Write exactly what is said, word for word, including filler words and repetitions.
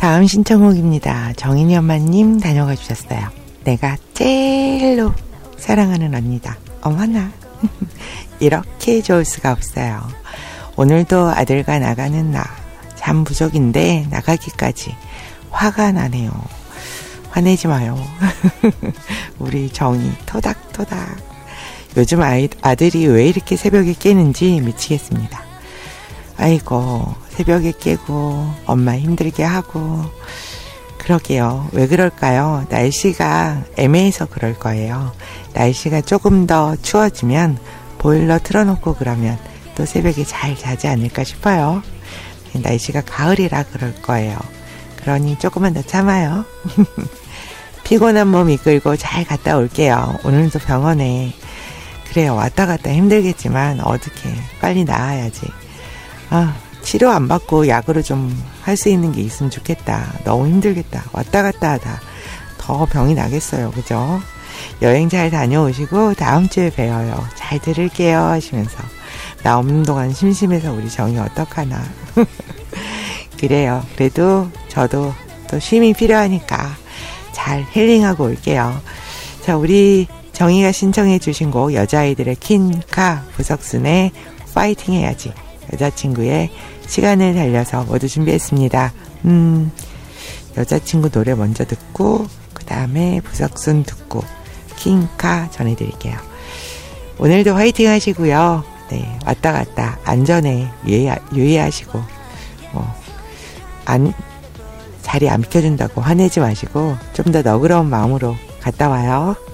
다음 신청곡입니다. 정인이 엄마님 다녀가 주셨어요. 내가 제일로 사랑하는 언니다. 어머나 이렇게 좋을 수가 없어요. 오늘도 아들과 나가는 나 잠 부족인데 나가기까지 화가 나네요. 화내지 마요. 우리 정이 토닥토닥. 요즘 아이, 아들이 왜 이렇게 새벽에 깨는지 미치겠습니다. 아이고 새벽에 깨고 엄마 힘들게 하고 그러게요. 왜 그럴까요? 날씨가 애매해서 그럴 거예요. 날씨가 조금 더 추워지면 보일러 틀어놓고 그러면 또 새벽에 잘 자지 않을까 싶어요. 날씨가 가을이라 그럴 거예요. 그러니 조금만 더 참아요. 피곤한 몸 이끌고 잘 갔다 올게요. 오늘도 병원에 그래요. 왔다 갔다 힘들겠지만 어떻게 빨리 나아야지. 아, 치료 안 받고 약으로 좀 할 수 있는 게 있으면 좋겠다. 너무 힘들겠다. 왔다 갔다 하다 더 병이 나겠어요. 그죠? 여행 잘 다녀오시고 다음 주에 뵈어요. 잘 들을게요 하시면서 나 없는 동안 심심해서 우리 정이 어떡하나. 그래요. 그래도 저도 또 쉼이 필요하니까 잘 힐링하고 올게요. 자, 우리 정이가 신청해 주신 곡 여자아이들의 킨카 부석순의 파이팅 해야지. 여자친구의 시간을 달려서 모두 준비했습니다. 음, 여자친구 노래 먼저 듣고 그 다음에 부석순 듣고 킨카 전해드릴게요. 오늘도 화이팅 하시고요. 네, 왔다 갔다 안전에 유의, 유의하시고 뭐, 안, 자리 안 비켜준다고 화내지 마시고 좀 더 너그러운 마음으로 갔다 와요.